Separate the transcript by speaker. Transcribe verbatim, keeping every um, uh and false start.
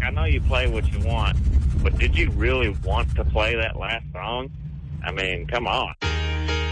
Speaker 1: I know you play what you want, but did you really want to play that last song? I mean, come on.